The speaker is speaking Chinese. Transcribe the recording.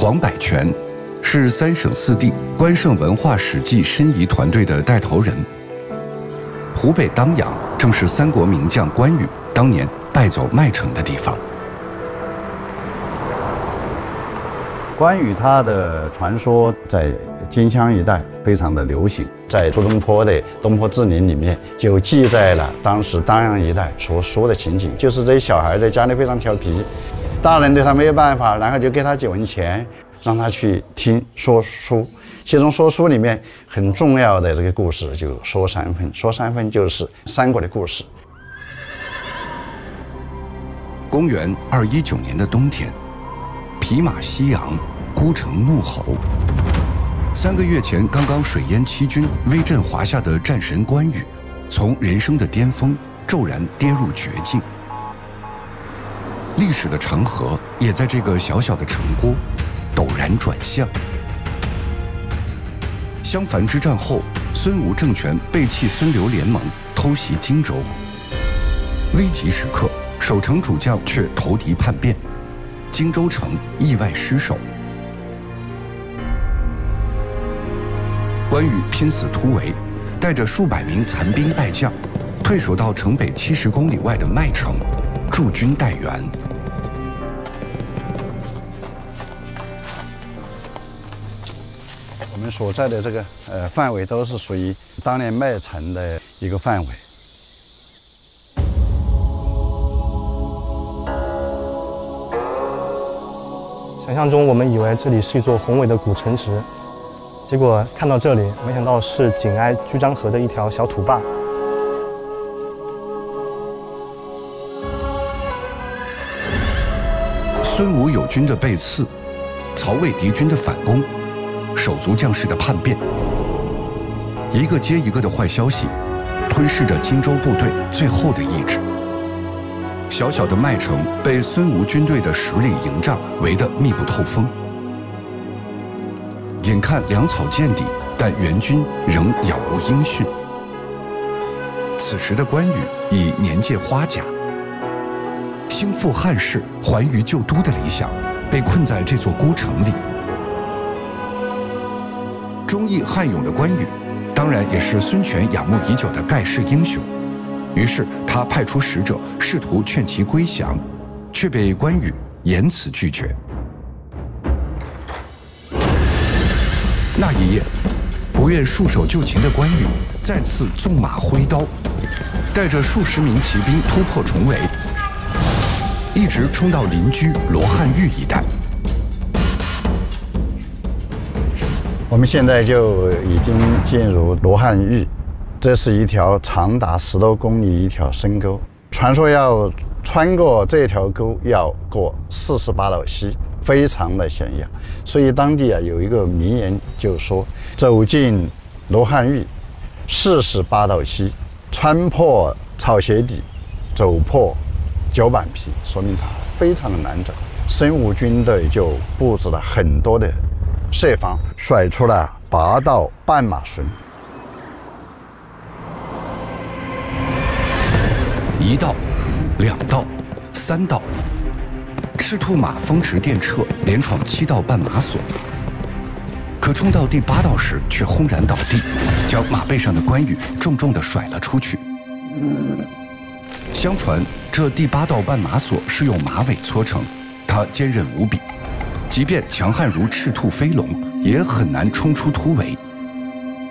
黄百全是3省4地关圣文化史迹申遗团队的带头人。湖北当阳正是三国名将关羽当年败走麦城的地方。 关羽他的传说在荆襄一带非常的流行，在苏东坡的《东坡志林》里面就记载了当时当阳一带所说的情景，就是这些小孩在家里非常调皮，大人对他没有办法，然后就给他几文钱，让他去听说书。其中说书里面很重要的这个故事就说三分，说三分就是三国的故事。 公元219年的冬天，匹马西扬，孤城怒吼。3个月前刚刚水淹七军、威震华夏的战神关羽，从人生的巅峰骤然跌入绝境。历史的长河也在这个小小的城郭陡然转向。襄樊之战后，孙吴政权背弃孙刘联盟，偷袭荆州。危急时刻，守城主将却投敌叛变，荆州城意外失守。关羽拼死突围，带着数百名残兵败将，退守到城北70公里外的麦城，驻军待援。 我们所在的这个范围都是属于当年麦城的一个范围。 想象中我们以为这里是一座宏伟的古城池，结果看到这里，没想到是紧挨居漳河的一条小土坝。 孙吴友军的背刺，曹魏敌军的反攻，手足将士的叛变，一个接一个的坏消息，吞噬着荆州部队最后的意志。小小的麦城被孙吴军队的10里营帐围得密不透风。眼看粮草见底，但援军仍杳无音讯。此时的关羽已年届花甲，兴复汉室、还于旧都的理想被困在这座孤城里。忠义悍勇的关羽，当然也是孙权仰慕已久的盖世英雄。于是他派出使者试图劝其归降，却被关羽严词拒绝。那一夜，不愿束手就擒的关羽再次纵马挥刀，带着数十名骑兵突破重围，一直冲到邻居罗汉峪一带。 我们现在就已经进入罗汉峪，这是一条长达10多公里一条深沟，传说要穿过这条沟要过48道溪，非常的险要。所以当地有一个名言，就说走进罗汉峪，48道溪，穿破草鞋底，走破脚板皮，说明它非常的难走。孙吴军队就布置了很多的设防，甩出了8道绊马绳。 1道、2道、3道，赤兔马风驰电掣，连闯7道绊马索。可冲到第8道时，却轰然倒地，将马背上的关羽重重地甩了出去。相传这第8道绊马索是用马尾搓成，它坚韧无比，即便强悍如赤兔飞龙，也很难冲出突围。